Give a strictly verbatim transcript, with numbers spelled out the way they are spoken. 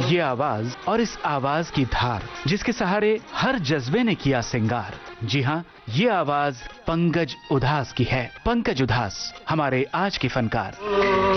ये आवाज और इस आवाज की धार, जिसके सहारे हर जज्बे ने किया सिंगार। जी हाँ, ये आवाज पंकज उधास की है। पंकज उधास हमारे आज के फनकार।